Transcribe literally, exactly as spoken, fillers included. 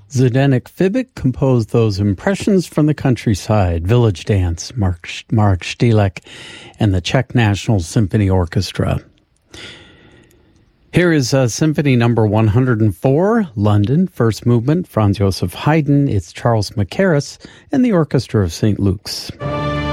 Zdenek Fibic composed those impressions from the countryside, Village Dance, Mark, Mark Stilek, and the Czech National Symphony Orchestra. Here is uh, Symphony number one hundred four, London, first movement, Franz Joseph Haydn. It's Charles Mackerras and the Orchestra of Saint Luke's.